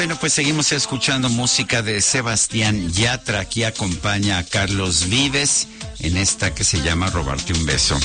Bueno, pues seguimos escuchando música de Sebastián Yatra. Aquí acompaña a Carlos Vives en esta que se llama Robarte un beso.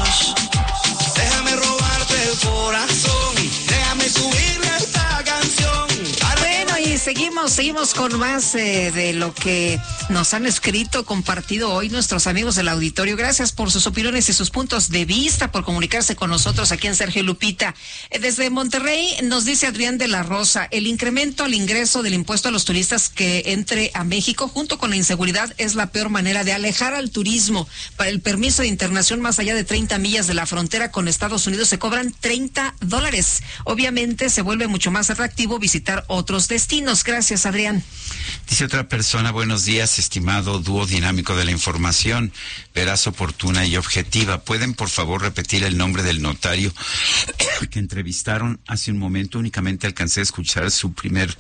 Déjame robarte el corazón, déjame subirle esta canción. Bueno, y seguimos con más de lo que nos han escrito, compartido hoy nuestros amigos del auditorio. Gracias por sus opiniones y sus puntos de vista, por comunicarse con nosotros aquí en Sergio Lupita. Desde Monterrey nos dice Adrián de la Rosa, el incremento al ingreso del impuesto a los turistas que entre a México junto con la inseguridad es la peor manera de alejar al turismo. Para el permiso de internación más allá de 30 millas de la frontera con Estados Unidos se cobran $30. Obviamente se vuelve mucho más atractivo visitar otros destinos. Gracias, Adrián. Dice otra persona, buenos días, estimado dúo dinámico de la información, veraz, oportuna y objetiva. ¿Pueden, por favor, repetir el nombre del notario que entrevistaron hace un momento? Únicamente alcancé a escuchar su primer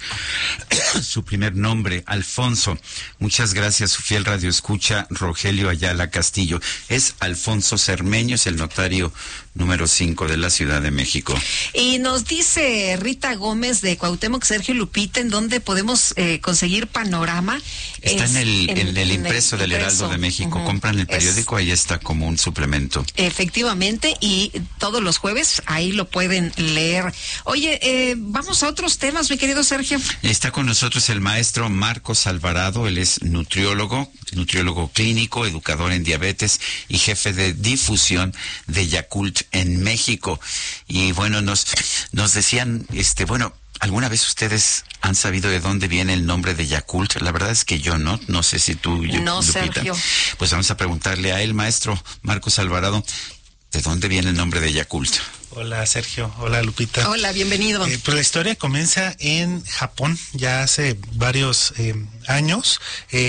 nombre, Alfonso. Muchas gracias, su fiel radioescucha, Rogelio Ayala Castillo. Es Alfonso Cermeño, es el notario número 5 de la Ciudad de México. Y nos dice Rita Gómez de Cuauhtémoc, Sergio Lupita, ¿en dónde podemos conseguir Panorama? Está en el impreso del Heraldo de México. Compran el periódico, ahí está como un suplemento. Efectivamente, y todos los jueves ahí lo pueden leer. Oye, vamos a otros temas, mi querido Sergio. Está con nosotros el maestro Marcos Alvarado. Él es nutriólogo clínico, educador en diabetes y jefe de difusión de Yakult en México. Y bueno, nos decían, ¿alguna vez ustedes han sabido de dónde viene el nombre de Yakult? La verdad es que yo no sé si tú, no, Lupita. Sergio. Pues vamos a preguntarle a él, maestro Marcos Alvarado, ¿de dónde viene el nombre de Yakult? Hola, Sergio. Hola, Lupita. Hola, bienvenido. Pues la historia comienza en Japón, ya hace varios años,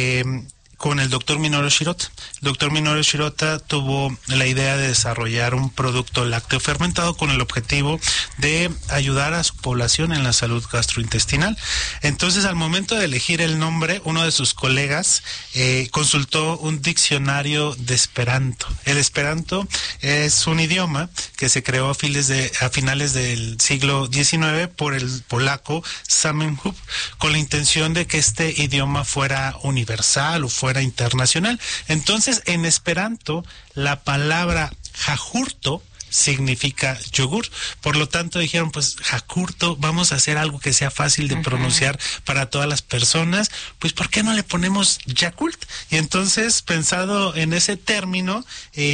con el doctor Minoru Shirota. El doctor Minoru Shirota tuvo la idea de desarrollar un producto lácteo fermentado con el objetivo de ayudar a su población en la salud gastrointestinal. Entonces, al momento de elegir el nombre, uno de sus colegas consultó un diccionario de Esperanto. El Esperanto es un idioma que se creó a finales del siglo XIX por el polaco Zamenhof, con la intención de que este idioma fuera universal o fuera internacional. Entonces, en Esperanto, la palabra jajurto significa yogur. Por lo tanto, dijeron, pues jajurto, vamos a hacer algo que sea fácil de pronunciar para todas las personas, pues ¿por qué no le ponemos Yakult? Y entonces, pensado en ese término,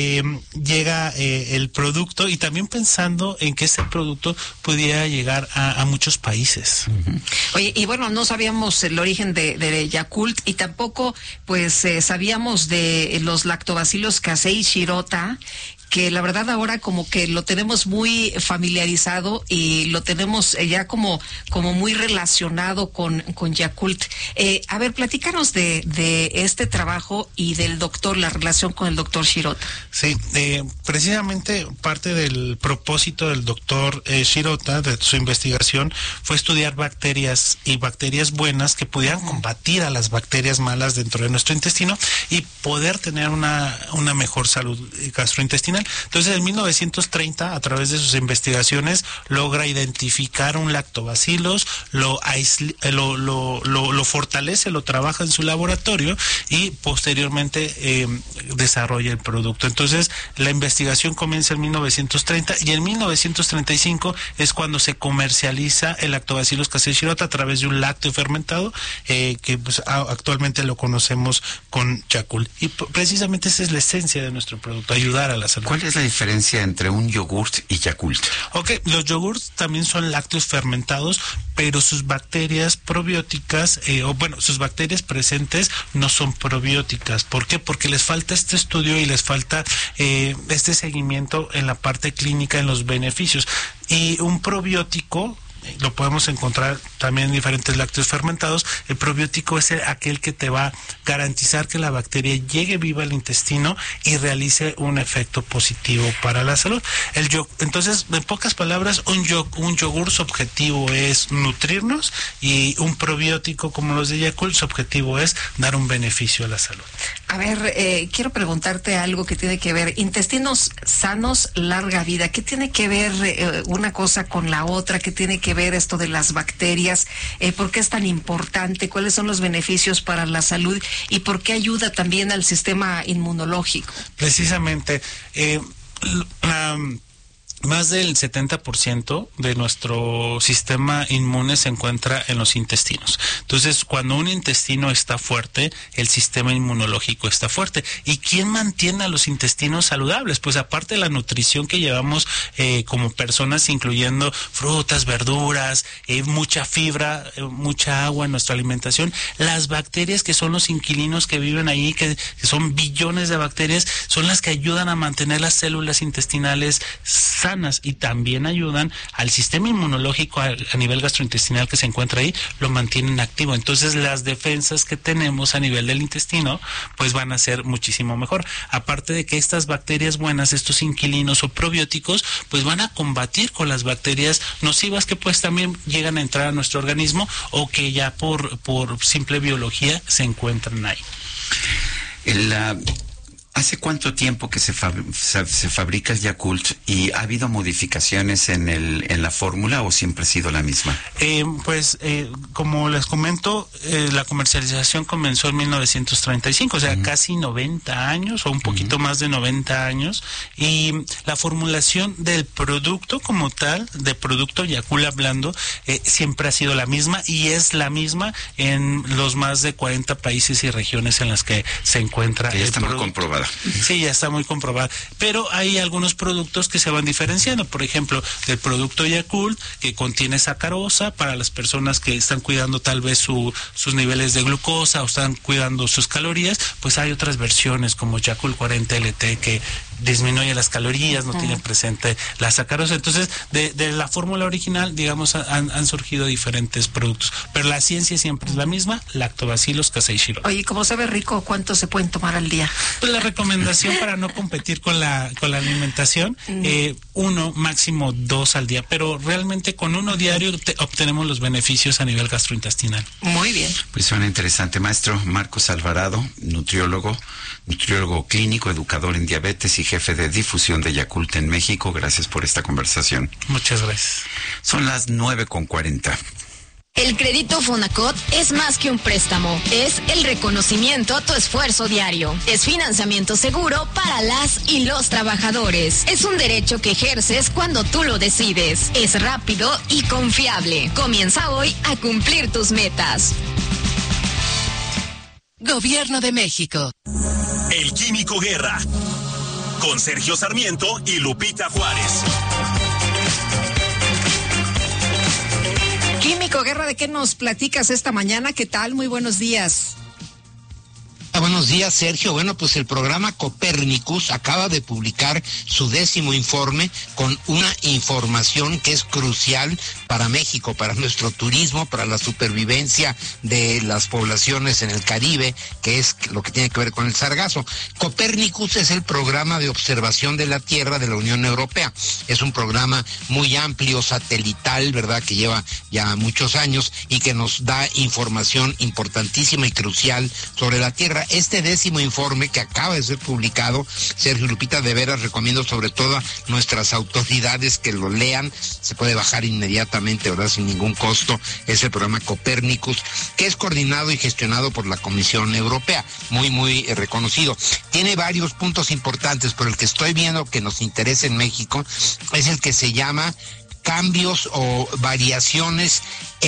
llega el producto, y también pensando en que ese producto pudiera llegar a muchos países. Oye, y bueno, no sabíamos el origen de Yakult, y tampoco pues sabíamos de los lactobacilos casei Shirota, que la verdad ahora como que lo tenemos muy familiarizado y lo tenemos ya como muy relacionado con Yakult. A ver, platícanos de este trabajo y del doctor, la relación con el doctor Shirota. Sí, precisamente parte del propósito del doctor Shirota, de su investigación, fue estudiar bacterias y bacterias buenas que pudieran combatir a las bacterias malas dentro de nuestro intestino y poder tener una mejor salud gastrointestinal. Entonces, en 1930, a través de sus investigaciones, logra identificar un lactobacillus, lo fortalece, lo trabaja en su laboratorio y posteriormente desarrolla el producto. Entonces, la investigación comienza en 1930 y en 1935 es cuando se comercializa el lactobacillus casei Shirota a través de un lácteo fermentado que pues, actualmente lo conocemos con Yakult. Y precisamente esa es la esencia de nuestro producto, ayudar a la salud. ¿Cuál es la diferencia entre un yogurt y Yakult? Ok, los yogurts también son lácteos fermentados, pero sus bacterias probióticas, sus bacterias presentes no son probióticas. ¿Por qué? Porque les falta este estudio y les falta este seguimiento en la parte clínica, en los beneficios. Y un probiótico lo podemos encontrar también en diferentes lácteos fermentados. El probiótico es aquel que te va a garantizar que la bacteria llegue viva al intestino y realice un efecto positivo para la salud. Entonces, en pocas palabras, un yogur, su objetivo es nutrirnos, y un probiótico como los de Yakult, su objetivo es dar un beneficio a la salud. A ver, quiero preguntarte algo que tiene que ver, intestinos sanos, larga vida. ¿Qué tiene que ver una cosa con la otra? ¿Qué tiene que que ver esto de las bacterias? ¿Por qué es tan importante? ¿Cuáles son los beneficios para la salud? ¿Y por qué ayuda también al sistema inmunológico? Precisamente, más del 70% de nuestro sistema inmune se encuentra en los intestinos. Entonces, cuando un intestino está fuerte, el sistema inmunológico está fuerte. ¿Y quién mantiene a los intestinos saludables? Pues aparte de la nutrición que llevamos como personas, incluyendo frutas, verduras, mucha fibra, mucha agua en nuestra alimentación, las bacterias que son los inquilinos que viven ahí, que son billones de bacterias, son las que ayudan a mantener las células intestinales sanas y también ayudan al sistema inmunológico a nivel gastrointestinal que se encuentra ahí, lo mantienen activo. Entonces las defensas que tenemos a nivel del intestino pues van a ser muchísimo mejor. Aparte de que estas bacterias buenas, estos inquilinos o probióticos, pues van a combatir con las bacterias nocivas que pues también llegan a entrar a nuestro organismo o que ya por simple biología se encuentran ahí. ¿Hace cuánto tiempo que se fabrica el Yakult y ha habido modificaciones en la fórmula o siempre ha sido la misma? Como les comento, la comercialización comenzó en 1935, o sea, casi 90 años o un poquito más de 90 años, y la formulación del producto como tal, de producto Yakult hablando, siempre ha sido la misma y es la misma en los más de 40 países y regiones en las que se encuentra. Que ya está muy comprobada. Sí, ya está muy comprobada. Pero hay algunos productos que se van diferenciando. Por ejemplo, el producto Yakult, que contiene sacarosa para las personas que están cuidando tal vez sus niveles de glucosa o están cuidando sus calorías, pues hay otras versiones como Yakult 40 LT que disminuye las calorías, no tiene presente la sacarosa. Entonces, de la fórmula original, digamos, han surgido diferentes productos. Pero la ciencia siempre es la misma, Lactobacillus casei shirota. Oye, como sabe rico, ¿cuánto se pueden tomar al día? Pues la recomendación para no competir con la alimentación, 1, máximo 2 al día. Pero realmente con 1 diario obtenemos los beneficios a nivel gastrointestinal. Muy bien. Pues suena interesante. Maestro Marcos Alvarado, nutriólogo clínico, educador en diabetes y jefe de difusión de Yakult en México. Gracias por esta conversación. Muchas gracias. Son las 9:40. El crédito Fonacot es más que un préstamo, es el reconocimiento a tu esfuerzo diario. Es financiamiento seguro para las y los trabajadores. Es un derecho que ejerces cuando tú lo decides. Es rápido y confiable. Comienza hoy a cumplir tus metas. Gobierno de México. El Químico Guerra, con Sergio Sarmiento y Lupita Juárez. Químico Guerra, ¿de qué nos platicas esta mañana? ¿Qué tal? Muy buenos días. Buenos días, Sergio. Bueno, pues el programa Copernicus acaba de publicar su 10º informe con una información que es crucial para México, para nuestro turismo, para la supervivencia de las poblaciones en el Caribe, que es lo que tiene que ver con el sargazo. Copernicus es el programa de observación de la Tierra de la Unión Europea. Es un programa muy amplio, satelital, ¿verdad?, que lleva ya muchos años y que nos da información importantísima y crucial sobre la Tierra. Este 10º informe que acaba de ser publicado, Sergio, Lupita, de veras recomiendo sobre todo a nuestras autoridades que lo lean. Se puede bajar inmediatamente, ¿verdad?, sin ningún costo. Es el programa Copernicus, que es coordinado y gestionado por la Comisión Europea, muy reconocido. Tiene varios puntos importantes, pero el que estoy viendo que nos interesa en México es el que se llama cambios o variaciones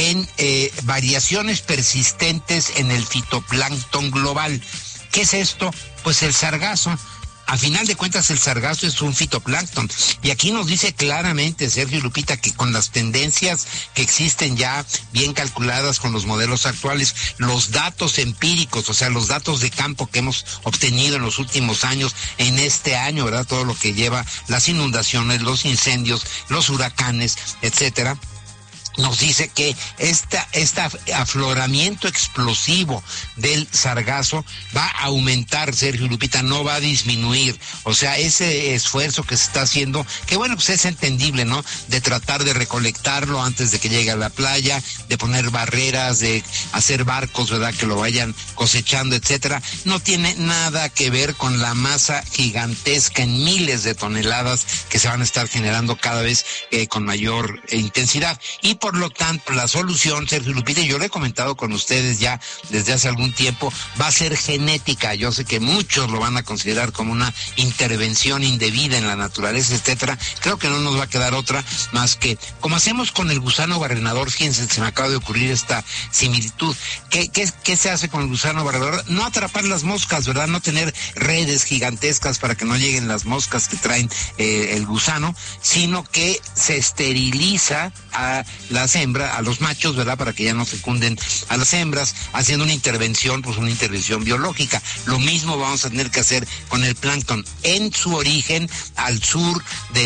persistentes en el fitoplancton global. ¿Qué es esto? Pues el sargazo. A final de cuentas, el sargazo es un fitoplancton. Y aquí nos dice claramente, Sergio y Lupita, que con las tendencias que existen ya bien calculadas con los modelos actuales, los datos empíricos, o sea, los datos de campo que hemos obtenido en los últimos años, en este año, ¿verdad?, todo lo que lleva las inundaciones, los incendios, los huracanes, etcétera, nos dice que este afloramiento explosivo del sargazo va a aumentar, Sergio y Lupita, no va a disminuir. O sea, ese esfuerzo que se está haciendo, que bueno, pues es entendible, ¿no?, de tratar de recolectarlo antes de que llegue a la playa, de poner barreras, de hacer barcos, ¿verdad?, que lo vayan cosechando, etcétera. No tiene nada que ver con la masa gigantesca en miles de toneladas que se van a estar generando cada vez con mayor intensidad. Y por por lo tanto la solución, Sergio Lupita, yo lo he comentado con ustedes ya desde hace algún tiempo, va a ser genética. Yo sé que muchos lo van a considerar como una intervención indebida en la naturaleza, etcétera. Creo que no nos va a quedar otra más que, como hacemos con el gusano barrenador, fíjense, se me acaba de ocurrir esta similitud. ¿Qué se hace con el gusano barrenador? No atrapar las moscas, ¿verdad? No tener redes gigantescas para que no lleguen las moscas que traen el gusano, sino que se esteriliza a las hembras, a los machos, ¿verdad? Para que ya no fecunden a las hembras, haciendo una intervención, pues una intervención biológica. Lo mismo vamos a tener que hacer con el plancton en su origen al sur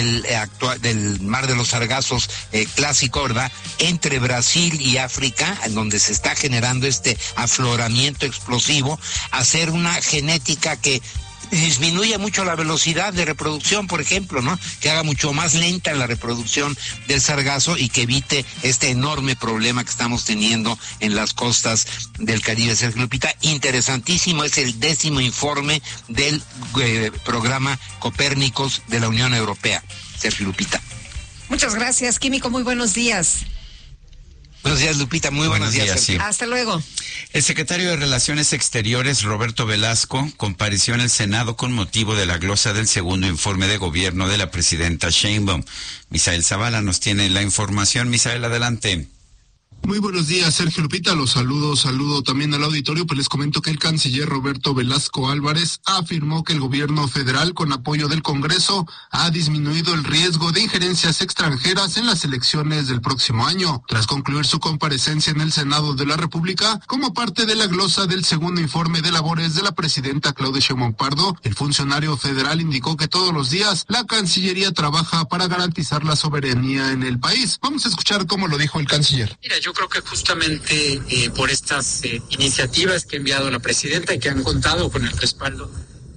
del Mar de los Sargazos clásico, ¿verdad? Entre Brasil y África, en donde se está generando este afloramiento explosivo, hacer una genética que disminuye mucho la velocidad de reproducción, por ejemplo, ¿no? Que haga mucho más lenta la reproducción del sargazo y que evite este enorme problema que estamos teniendo en las costas del Caribe. Sergio Lupita, interesantísimo, es el 10º informe del programa Copérnicos de la Unión Europea. Sergio Lupita. Muchas gracias, Químico, muy buenos días. Buenos días, Lupita, muy buenos días. Sí. Hasta luego. El secretario de Relaciones Exteriores, Roberto Velasco, compareció en el Senado con motivo de la glosa del segundo informe de gobierno de la presidenta Sheinbaum. Misael Zavala nos tiene la información. Misael, adelante. Muy buenos días, Sergio Lupita, los saludo también al auditorio, pues les comento que el canciller Roberto Velasco Álvarez afirmó que el gobierno federal, con apoyo del Congreso, ha disminuido el riesgo de injerencias extranjeras en las elecciones del próximo año. Tras concluir su comparecencia en el Senado de la República, como parte de la glosa del segundo informe de labores de la presidenta Claudia Sheinbaum Pardo, el funcionario federal indicó que todos los días la Cancillería trabaja para garantizar la soberanía en el país. Vamos a escuchar cómo lo dijo el canciller. Mira, yo creo que justamente por estas iniciativas que ha enviado la presidenta y que han contado con el respaldo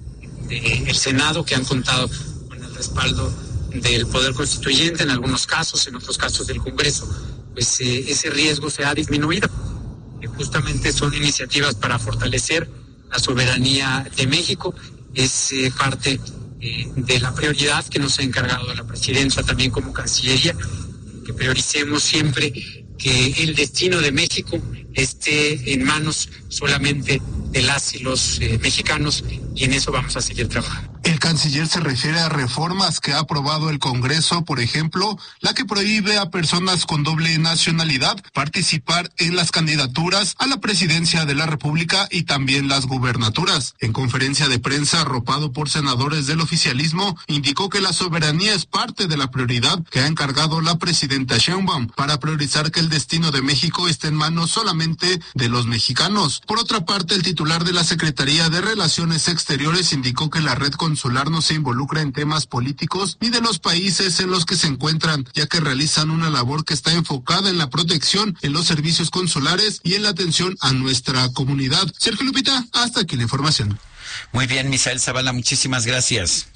del Senado, que han contado con el respaldo del Poder Constituyente en algunos casos, en otros casos del Congreso, pues ese riesgo se ha disminuido. Justamente son iniciativas para fortalecer la soberanía de México. Es parte de la prioridad que nos ha encargado la presidencia también como Cancillería, que prioricemos siempre que el destino de México esté en manos solamente de las y los mexicanos, y en eso vamos a seguir trabajando. El canciller se refiere a reformas que ha aprobado el Congreso, por ejemplo, la que prohíbe a personas con doble nacionalidad participar en las candidaturas a la presidencia de la República y también las gubernaturas. En conferencia de prensa, arropado por senadores del oficialismo, indicó que la soberanía es parte de la prioridad que ha encargado la presidenta Sheinbaum para priorizar que el destino de México esté en manos solamente de los mexicanos. Por otra parte, el titular de la Secretaría de Relaciones Exteriores indicó que la red consular no se involucra en temas políticos ni de los países en los que se encuentran, ya que realizan una labor que está enfocada en la protección, en los servicios consulares y en la atención a nuestra comunidad. Sergio Lupita, hasta aquí la información. Muy bien, Misael Zavala, muchísimas gracias.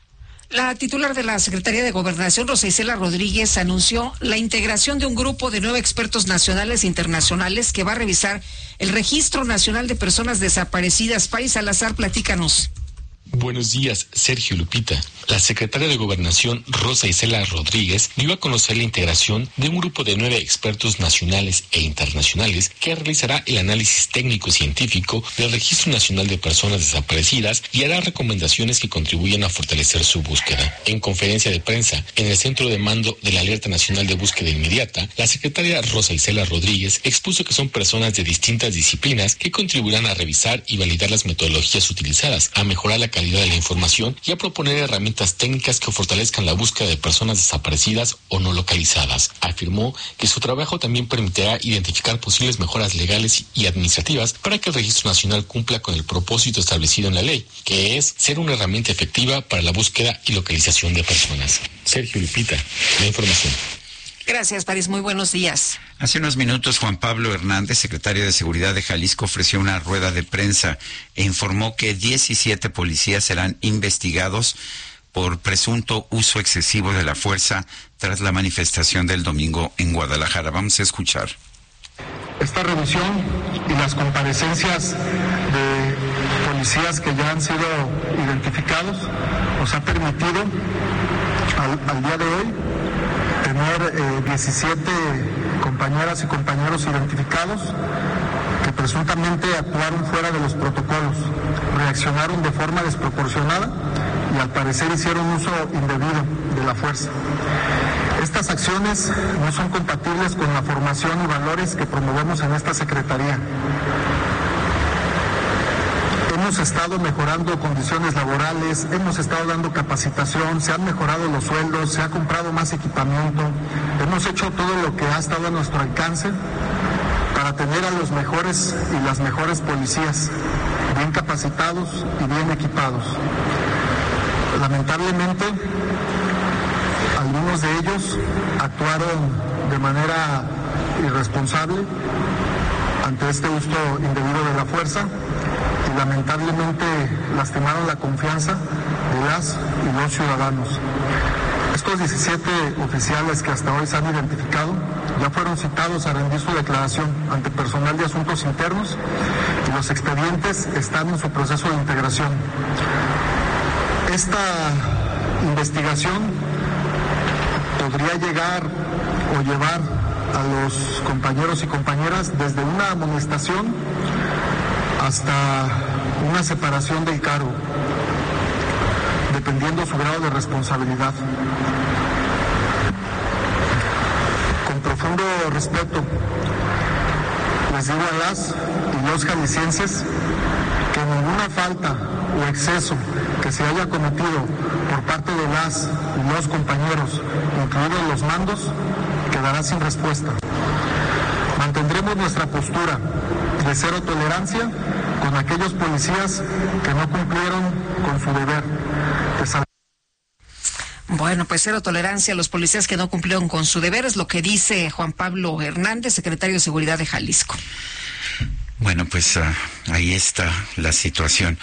La titular de la Secretaría de Gobernación, Rosa Isela Rodríguez, anunció la integración de un grupo de 9 expertos nacionales e internacionales que va a revisar el Registro Nacional de Personas Desaparecidas. País Salazar, platícanos. Buenos días, Sergio Lupita. La secretaria de Gobernación, Rosa Isela Rodríguez, dio a conocer la integración de un grupo de 9 expertos nacionales e internacionales que realizará el análisis técnico-científico del Registro Nacional de Personas Desaparecidas y hará recomendaciones que contribuyan a fortalecer su búsqueda. En conferencia de prensa, en el Centro de Mando de la Alerta Nacional de Búsqueda Inmediata, la secretaria Rosa Isela Rodríguez expuso que son personas de distintas disciplinas que contribuirán a revisar y validar las metodologías utilizadas, a mejorar la calidad de la información y a proponer herramientas técnicas que fortalezcan la búsqueda de personas desaparecidas o no localizadas. Afirmó que su trabajo también permitirá identificar posibles mejoras legales y administrativas para que el Registro Nacional cumpla con el propósito establecido en la ley, que es ser una herramienta efectiva para la búsqueda y localización de personas. Sergio Lupita, la información. Gracias, París. Muy buenos días. Hace unos minutos, Juan Pablo Hernández, secretario de Seguridad de Jalisco, ofreció una rueda de prensa e informó que 17 policías serán investigados por presunto uso excesivo de la fuerza tras la manifestación del domingo en Guadalajara. Vamos a escuchar. Esta revisión y las comparecencias de policías que ya han sido identificados nos ha permitido al día de hoy tener 17 compañeras y compañeros identificados que presuntamente actuaron fuera de los protocolos, reaccionaron de forma desproporcionada y al parecer hicieron uso indebido de la fuerza. Estas acciones no son compatibles con la formación y valores que promovemos en esta Secretaría. Hemos estado mejorando condiciones laborales, hemos estado dando capacitación, se han mejorado los sueldos, se ha comprado más equipamiento, hemos hecho todo lo que ha estado a nuestro alcance para tener a los mejores y las mejores policías, bien capacitados y bien equipados. Lamentablemente, algunos de ellos actuaron de manera irresponsable ante este uso indebido de la fuerza y lamentablemente lastimaron la confianza de las y los ciudadanos. Estos 17 oficiales que hasta hoy se han identificado ya fueron citados a rendir su declaración ante personal de asuntos internos y los expedientes están en su proceso de integración. Esta investigación podría llegar o llevar a los compañeros y compañeras desde una amonestación hasta una separación del cargo, dependiendo su grado de responsabilidad. Con profundo respeto, les digo a las y los jaliscienses que ninguna falta o exceso que se haya cometido por parte de las y los compañeros, incluidos los mandos, quedará sin respuesta. Mantendremos nuestra postura de cero tolerancia con aquellos policías que no cumplieron con su deber. Bueno, pues cero tolerancia a los policías que no cumplieron con su deber, es lo que dice Juan Pablo Hernández, secretario de Seguridad de Jalisco. Bueno, pues ahí está la situación.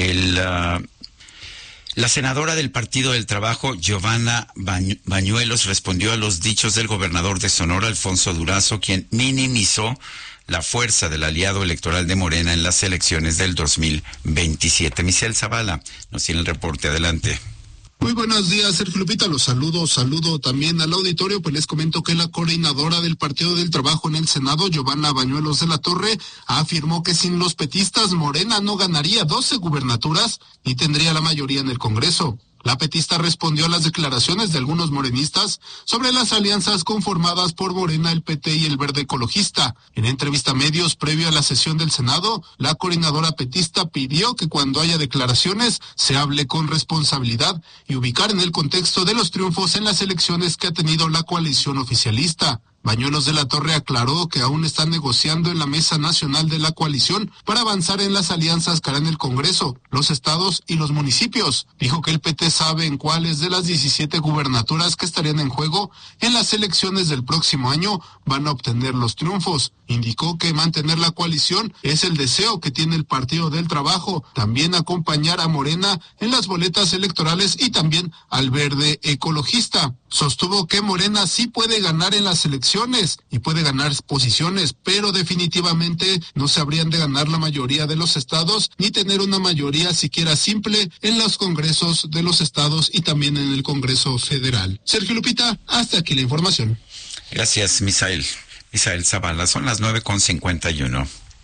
La senadora del Partido del Trabajo, Giovanna Bañuelos, respondió a los dichos del gobernador de Sonora, Alfonso Durazo, quien minimizó la fuerza del aliado electoral de Morena en las elecciones del 2027. Michelle Zavala nos tiene el reporte. Adelante. Muy buenos días, Sergio Lupita, los saludo también al auditorio, pues les comento que la coordinadora del Partido del Trabajo en el Senado, Giovanna Bañuelos de la Torre, afirmó que sin los petistas Morena no ganaría 12 gubernaturas ni tendría la mayoría en el Congreso. La petista respondió a las declaraciones de algunos morenistas sobre las alianzas conformadas por Morena, el PT y el Verde Ecologista. En entrevista a medios previo a la sesión del Senado, la coordinadora petista pidió que cuando haya declaraciones se hable con responsabilidad y ubicar en el contexto de los triunfos en las elecciones que ha tenido la coalición oficialista. Bañuelos de la Torre aclaró que aún están negociando en la Mesa Nacional de la Coalición para avanzar en las alianzas que harán el Congreso, los estados y los municipios. Dijo que el PT sabe en cuáles de las 17 gubernaturas que estarían en juego en las elecciones del próximo año van a obtener los triunfos. Indicó que mantener la coalición es el deseo que tiene el Partido del Trabajo, también acompañar a Morena en las boletas electorales y también al Verde Ecologista. Sostuvo que Morena sí puede ganar en las elecciones y puede ganar posiciones, pero definitivamente no se habrían de ganar la mayoría de los estados ni tener una mayoría siquiera simple en los congresos de los estados y también en el Congreso Federal. Sergio Lupita, hasta aquí la información. Gracias, Misael Zavala. Son las 9:51.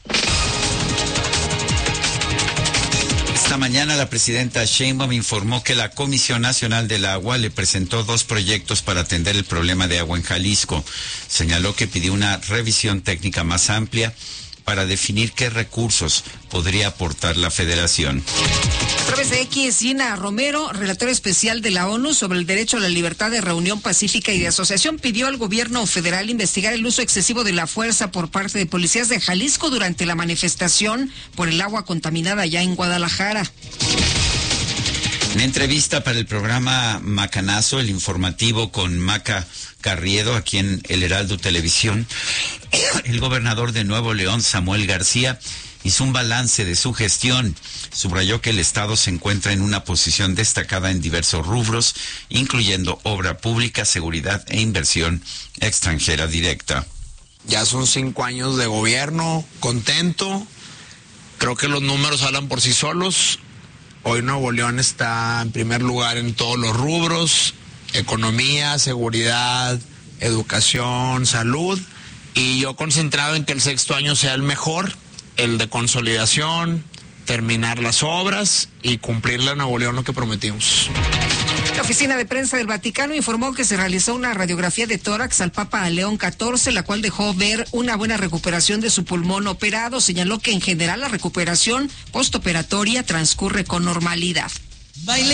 Esta mañana la presidenta Sheinbaum informó que la Comisión Nacional del Agua le presentó 2 proyectos para atender el problema de agua en Jalisco. Señaló que pidió una revisión técnica más amplia para definir qué recursos podría aportar la federación. A través de X, Gina Romero, relatora especial de la ONU sobre el derecho a la libertad de reunión pacífica y de asociación, pidió al gobierno federal investigar el uso excesivo de la fuerza por parte de policías de Jalisco durante la manifestación por el agua contaminada allá en Guadalajara. En entrevista para el programa Macanazo, el informativo con Maca Carriedo, aquí en El Heraldo Televisión, el gobernador de Nuevo León, Samuel García, hizo un balance de su gestión. Subrayó que el Estado se encuentra en una posición destacada en diversos rubros, incluyendo obra pública, seguridad e inversión extranjera directa. Ya son 5 años de gobierno, contento. Creo que los números hablan por sí solos. Hoy Nuevo León está en primer lugar en todos los rubros: economía, seguridad, educación, salud. Y yo concentrado en que el sexto año sea el mejor, el de consolidación, terminar las obras y cumplirle a Nuevo León lo que prometimos. La oficina de prensa del Vaticano informó que se realizó una radiografía de tórax al Papa León XIV, la cual dejó ver una buena recuperación de su pulmón operado. Señaló que en general la recuperación postoperatoria transcurre con normalidad.